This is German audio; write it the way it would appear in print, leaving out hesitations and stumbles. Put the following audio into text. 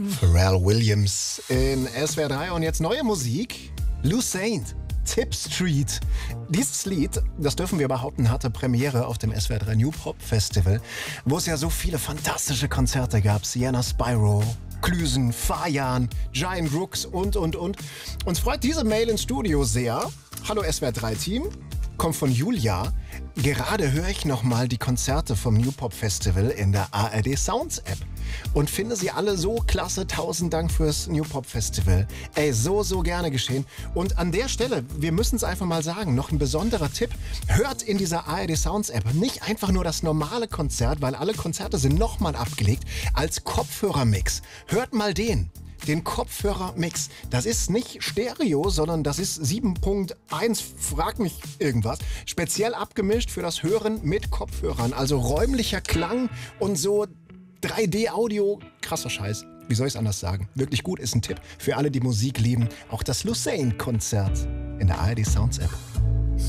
Pharrell Williams in SWR 3 und jetzt neue Musik. Lou Saint, Tip Street. Dieses Lied, das dürfen wir behaupten, hatte Premiere auf dem SWR 3 New Pop Festival, wo es ja so viele fantastische Konzerte gab. Sienna Spyro, Klüsen, Fajan, Giant Rooks und. Uns freut diese Mail ins Studio sehr. Hallo SWR 3 Team, kommt von Julia. Gerade höre ich nochmal die Konzerte vom New Pop Festival in der ARD Sounds App und finde sie alle so klasse. 1000 Dank fürs New Pop Festival. Ey, so gerne geschehen. Und an der Stelle, wir müssen es einfach mal sagen, noch ein besonderer Tipp. Hört in dieser ARD Sounds App nicht einfach nur das normale Konzert, weil alle Konzerte sind nochmal abgelegt, als Kopfhörermix. Hört mal den Kopfhörermix. Das ist nicht Stereo, sondern das ist 7.1, frag mich irgendwas. Speziell abgemischt für das Hören mit Kopfhörern. Also räumlicher Klang und so 3D-Audio. Krasser Scheiß. Wie soll ich es anders sagen? Wirklich gut, ist ein Tipp für alle, die Musik lieben. Auch das Lou Saint-Konzert in der ARD Sounds App.